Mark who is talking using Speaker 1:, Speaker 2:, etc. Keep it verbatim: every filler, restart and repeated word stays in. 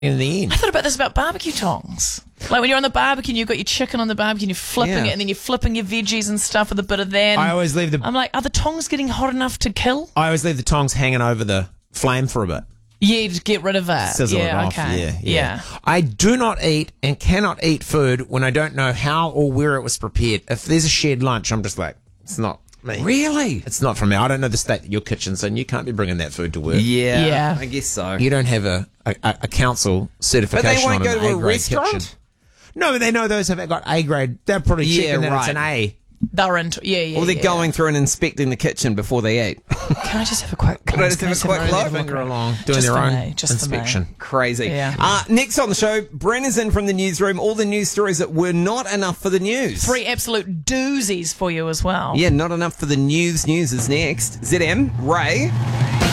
Speaker 1: in the end.
Speaker 2: I thought about this about barbecue tongs. Like when you're on the barbecue and you've got your chicken on the barbecue and you're flipping
Speaker 3: Yeah.
Speaker 2: it and then you're flipping your veggies and stuff with a bit of that.
Speaker 1: I always leave the
Speaker 2: I'm like, are the tongs getting hot enough to kill?
Speaker 1: I always leave the tongs hanging over the flame for a bit.
Speaker 2: Yeah, to get rid of it.
Speaker 1: Sizzle
Speaker 2: yeah,
Speaker 1: it off.
Speaker 2: okay.
Speaker 1: Yeah, yeah,
Speaker 2: yeah.
Speaker 1: I do not eat and cannot eat food when I don't know how or where it was prepared. If there's a shared lunch, I'm just like, it's not me.
Speaker 3: Really?
Speaker 1: It's not from me. I don't know the state that your kitchen's in. You can't be bringing that food to work.
Speaker 3: Yeah.
Speaker 2: Yeah.
Speaker 3: I guess so.
Speaker 1: You don't have a, a, a council
Speaker 3: But
Speaker 1: certification
Speaker 3: they won't
Speaker 1: on
Speaker 3: go
Speaker 1: an
Speaker 3: to a
Speaker 1: A-grade
Speaker 3: restaurant?
Speaker 1: kitchen. No, but they know those have got A grade. They're probably
Speaker 3: Yeah,
Speaker 1: checking that
Speaker 3: right.
Speaker 1: it's an A.
Speaker 2: They're into, yeah, yeah.
Speaker 3: Or they're
Speaker 2: yeah.
Speaker 3: going through and inspecting the kitchen before they eat.
Speaker 2: Can I just have a quick?
Speaker 3: Can I just have a quick look?
Speaker 1: Finger along, doing
Speaker 2: Just
Speaker 1: their
Speaker 2: for
Speaker 1: own
Speaker 2: me, just for me.
Speaker 1: inspection.
Speaker 3: Crazy.
Speaker 2: Yeah.
Speaker 3: Uh, next on the show, Brenna's in from the newsroom. All the news stories that were not enough for the news.
Speaker 2: Three absolute doozies for you as well.
Speaker 3: Yeah, not enough for the news. News is next. Z M, Ray.